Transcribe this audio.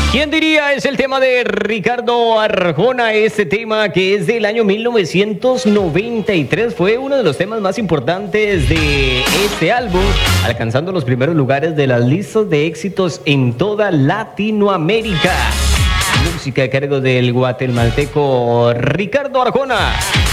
¿Quién diría? Es el tema de Ricardo Arjona. Este tema que es del año 1993 fue uno de los temas más importantes de este álbum, alcanzando los primeros lugares de las listas de éxitos en toda Latinoamérica. Música a cargo del guatemalteco Ricardo Arjona.